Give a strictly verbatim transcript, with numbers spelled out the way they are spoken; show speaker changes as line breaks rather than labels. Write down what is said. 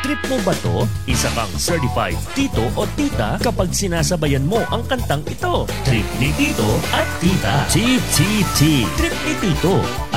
Trip mo ba to? Isa kang certified tito o tita kapag sinasabayan mo ang kantang ito. Trip ni Tito at Tita. T T T. Trip ni Tito.